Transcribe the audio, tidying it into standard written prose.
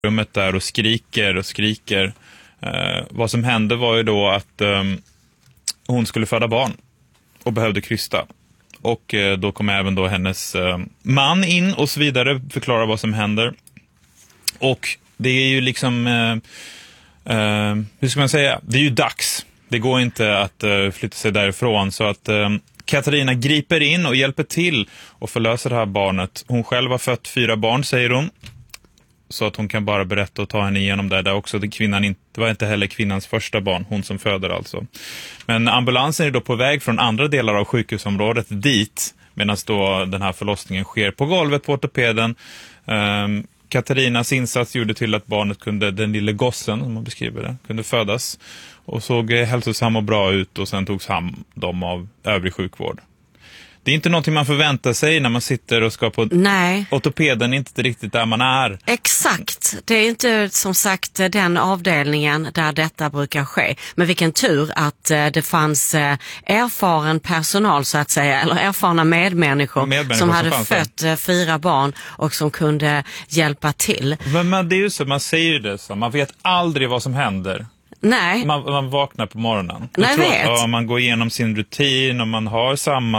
rummet där och skriker. Vad som hände var ju då att hon skulle föda barn och behövde krysta. Och då kom även då hennes man in och så vidare, förklara vad som händer. Och det är ju liksom, hur ska man säga, det är ju dags. Det går inte att flytta sig därifrån, så att Katarina griper in och hjälper till och förlöser det här barnet. Hon själv har fött 4 barn, säger hon. Så att hon kan bara berätta och ta henne igenom det där också. Det var inte heller kvinnans första barn, hon som föder alltså. Men ambulansen är då på väg från andra delar av sjukhusområdet dit, medan då den här förlossningen sker på golvet på ortopeden. Katarinas insats gjorde till att barnet den lille gossen, som man beskriver det, kunde födas. Och såg hälsosam och bra ut, och sen togs hand om av övrig sjukvård. Det är inte någonting man förväntar sig när man sitter och ska på... Nej. Ortopeden är inte riktigt där man är. Exakt. Det är inte som sagt den avdelningen där detta brukar ske. Men vilken tur att det fanns erfaren personal så att säga, eller erfarna medmänniskor som hade fött 4 barn och som kunde hjälpa till. Men det är ju så, man säger det så. Man vet aldrig vad som händer. Nej. Man vaknar på morgonen. Nej, man går igenom sin rutin och man har samma